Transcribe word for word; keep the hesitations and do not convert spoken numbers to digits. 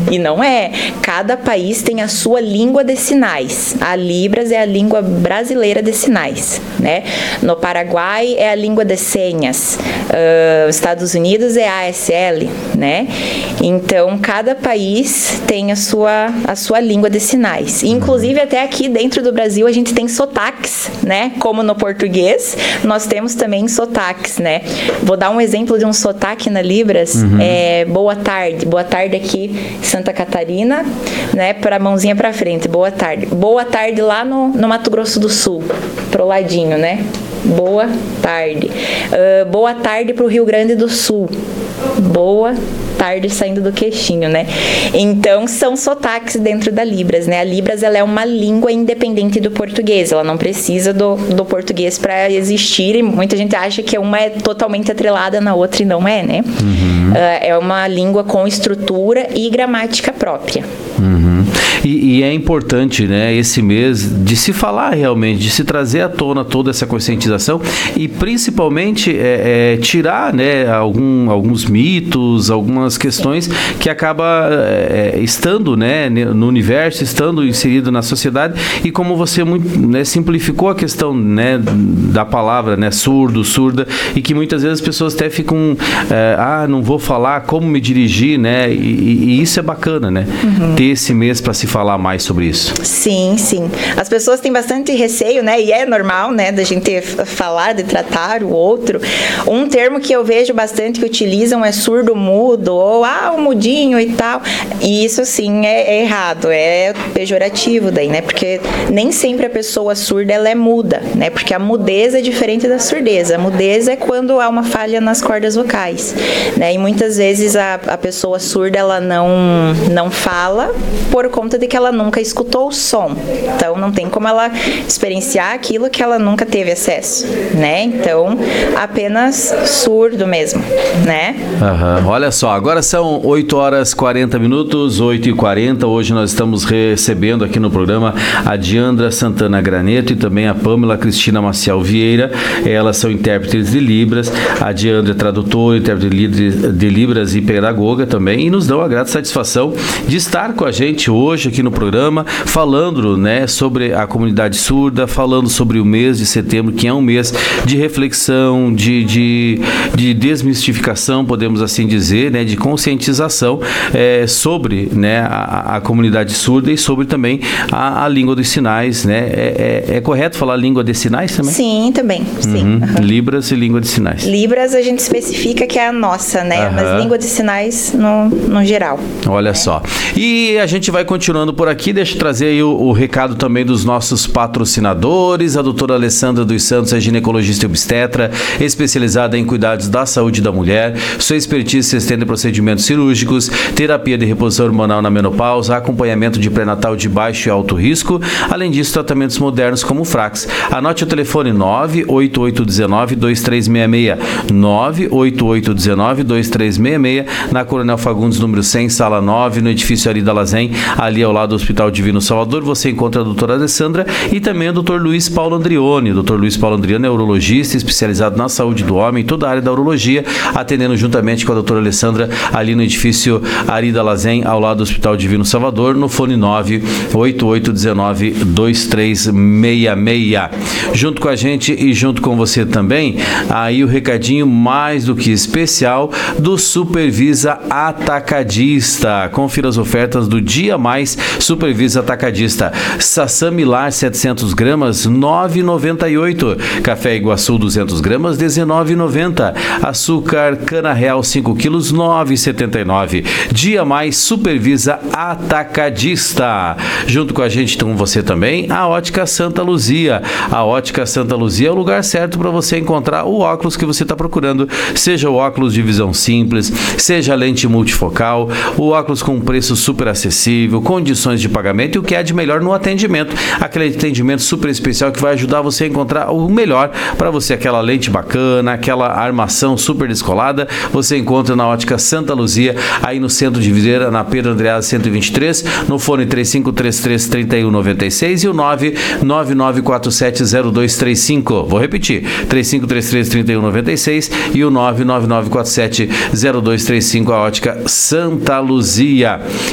E não é. Cada país tem a sua língua de sinais. A Libras é a língua brasileira de sinais, né? No Paraguai é a língua de senhas. Uh, Estados Unidos é A S L, né? Então, cada país tem a sua, a sua língua de sinais. Inclusive, até aqui dentro do Brasil, a gente tem sotaques, né? Como no português, nós temos também sotaques, né? Vou dar um exemplo de um sotaque na Libras. Uhum. É boa tarde. Boa tarde aqui em Santa Catarina, né? Para a mãozinha para frente. Boa tarde. Boa tarde lá no, no Mato Grosso do Sul, pro ladinho, né? Boa tarde. Uh, boa tarde para o Rio Grande do Sul. Boa tarde saindo do queixinho, né? Então, são sotaques dentro da Libras, né? A Libras, ela é uma língua independente do português. Ela não precisa do, do português para existir. E muita gente acha que uma é totalmente atrelada na outra e não é, né? Uhum. Uh, é uma língua com estrutura e gramática própria. Uhum. E, e é importante, né, esse mês de se falar realmente, de se trazer à tona toda essa conscientização e principalmente é, é, tirar, né, algum, alguns mitos, algumas questões Sim. que acaba é, estando, né, no universo, estando inserido na sociedade e como você muito, né, simplificou a questão, né, da palavra, né, surdo, surda e que muitas vezes as pessoas até ficam, é, ah, não vou falar como me dirigir, né, e, e isso é bacana, né, uhum. ter esse mês para se falar mais sobre isso. Sim, sim. As pessoas têm bastante receio, né? E é normal, né? Da gente falar, de tratar o outro. Um termo que eu vejo bastante que utilizam é surdo-mudo, ou ah, o mudinho e tal. E isso, sim, é, é errado. É pejorativo daí, né? Porque nem sempre a pessoa surda, ela é muda, né? Porque a mudez é diferente da surdez. A mudez é quando há uma falha nas cordas vocais, né? E muitas vezes a, a pessoa surda, ela não, não fala por conta de que ela nunca escutou o som. Então, não tem como ela experienciar aquilo que ela nunca teve acesso, né? Então, apenas surdo mesmo, né? Uhum. Olha só, agora são oito horas e quarenta minutos, oito e quarenta. Hoje nós estamos recebendo aqui no programa a Diandra Santana Graneto e também a Pâmela Cristina Maciel Vieira. Elas são intérpretes de Libras. A Diandra é tradutora, intérprete de Libras e pedagoga também. E nos dão a grata satisfação de estar com a gente hoje aqui no programa, falando, né, sobre a comunidade surda, falando sobre o mês de setembro, que é um mês de reflexão, de, de, de desmistificação, podemos assim dizer, né, de conscientização é, sobre, né, a, a comunidade surda e sobre também a, a língua dos sinais, né? É, é, é correto falar língua de sinais também? Sim, também. Sim. Uhum. Uhum. Libras e língua de sinais. Libras a gente especifica que é a nossa, né? Uhum. Mas língua de sinais no, no geral. Olha né? só. E a gente vai continuando por aqui, deixa eu trazer aí o, o recado também dos nossos patrocinadores. A doutora Alessandra dos Santos é ginecologista e obstetra, especializada em cuidados da saúde da mulher. Sua expertise se estende a procedimentos cirúrgicos, terapia de reposição hormonal na menopausa, acompanhamento de pré-natal de baixo e alto risco, além disso, tratamentos modernos como o Frax. Anote o telefone nove oito oito um nove dois três seis seis, nove oito oito um nove dois três seis seis, na Coronel Fagundes, número cem, sala nove, no edifício Arida Lazen, ali ao lado do Hospital Divino Salvador. Você encontra a doutora Alessandra e também o doutor Luiz Paulo Andrione. O doutor Luiz Paulo Andrione é urologista especializado na saúde do homem, toda a área da urologia, atendendo juntamente com a doutora Alessandra ali no edifício Arida Lazen, ao lado do Hospital Divino Salvador, no fone nove oito oito um nove dois três seis seis. Junto com a gente e junto com você também, aí o recadinho mais do que especial do Supervisa Atacadista. Confira as ofertas do Dia Mais Supervisa Atacadista. Sassami Milar setecentos gramas, nove reais e noventa e oito centavos. Café Iguaçu duzentos gramas, dezenove reais e noventa centavos. Açúcar Cana Real cinco quilos, nove reais e setenta e nove centavos. Dia Mais Supervisa Atacadista. Junto com a gente, com você também, a Ótica Santa Luzia. A Ótica Santa Luzia é o lugar certo para você encontrar o óculos que você está procurando, seja o óculos de visão simples, seja a lente multifocal, o óculos com preço super acessível, condições de pagamento e o que há de melhor no atendimento, aquele atendimento super especial que vai ajudar você a encontrar o melhor para você, aquela lente bacana, aquela armação super descolada, você encontra na Ótica Santa Luzia, aí no centro de Videira, na Pedro Andreasa cento e vinte e três, no fone três cinco três três, três um nove seis e o nove nove nove quatro sete zero dois três cinco. Vou repetir, três cinco três três, três um nove seis e o nove nove nove quatro sete zero dois três cinco, a Ótica Santa Luzia.